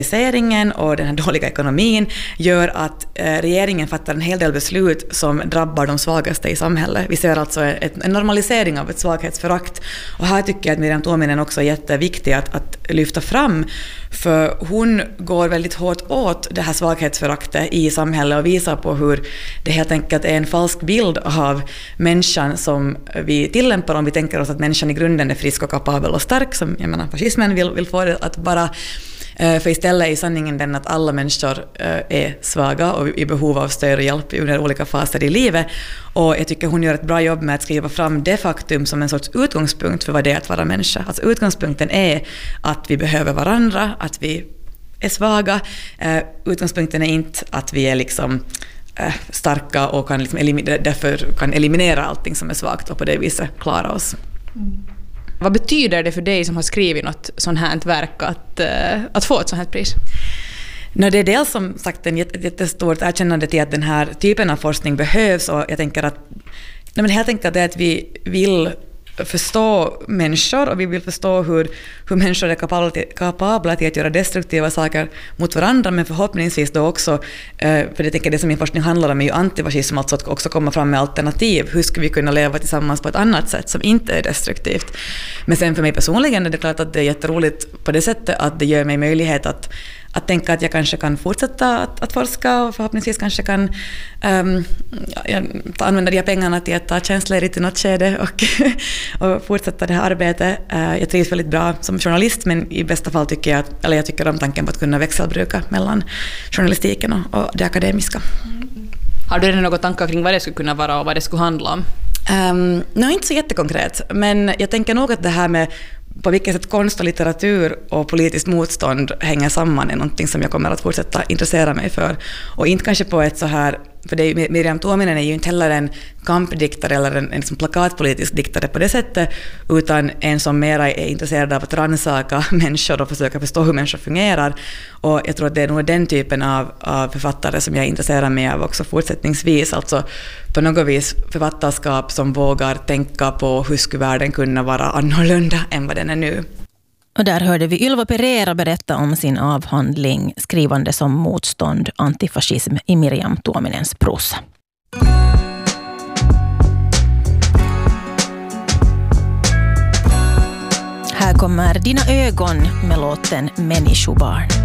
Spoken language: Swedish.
Och den här dåliga ekonomin gör att regeringen fattar en hel del beslut som drabbar de svagaste i samhället. Vi ser alltså en normalisering av ett svaghetsförakt. Och här tycker jag att Miriam Tuominen också är jätteviktig att lyfta fram. För hon går väldigt hårt åt det här svaghetsföraktet i samhället och visar på hur det helt enkelt är en falsk bild av människan som vi tillämpar om vi tänker oss att människan i grunden är frisk och kapabel och stark, som jag menar fascismen vill få det att bara. För istället är sanningen den att alla människor är svaga och i behov av stöd och hjälp under olika faser i livet. Och jag tycker hon gör ett bra jobb med att skriva fram det faktum som en sorts utgångspunkt för vad det är att vara människa. Alltså utgångspunkten är att vi behöver varandra, att vi är svaga. Utgångspunkten är inte att vi är liksom starka och kan liksom därför kan eliminera allting som är svagt och på det viset klara oss. Vad betyder det för dig som har skrivit något sånt här verk att få ett sånt här pris? Det är dels som sagt en jättestort erkännande till att den här typen av forskning behövs, och jag tänker att helt enkelt det att vi vill förstå människor och vi vill förstå hur människor är kapabla till att göra destruktiva saker mot varandra, men förhoppningsvis då också, för jag tänker det som min forskning handlar om är ju antifascism, alltså att också komma fram med alternativ. Hur ska vi kunna leva tillsammans på ett annat sätt som inte är destruktivt? Men sen för mig personligen är det klart att det är jätteroligt på det sättet att det ger mig möjlighet att tänka att jag kanske kan fortsätta att forska och förhoppningsvis kanske kan använda de här pengarna till att ta tjänstledigt i något skede och fortsätta det här arbetet. Jag trivs väldigt bra som journalist, men i bästa fall tycker jag tycker om tanken på att kunna växelbruka mellan journalistiken och det akademiska. Har du några tankar kring vad det skulle kunna vara och vad det skulle handla om? Inte så jättekonkret, men jag tänker nog att det här med på vilket sätt konst och litteratur och politiskt motstånd hänger samman är någonting som jag kommer att fortsätta intressera mig för. Och inte kanske på ett så här, för Miriam Tuominen är ju inte heller en kampdiktare eller en liksom plakatpolitisk diktare på det sättet, utan en som mera är intresserad av att rannsaka människor och försöka förstå hur människor fungerar. Och jag tror att det är nog den typen av författare som jag intresserar mig av också fortsättningsvis. Alltså på något vis författarskap som vågar tänka på hur skulle världen kunna vara annorlunda än vad den är nu. Och där hörde vi Ylva Pereira berätta om sin avhandling Skrivande som motstånd, antifascism i Miriam Tuominens prosa. Här kommer Dina ögon med låten Människobarn.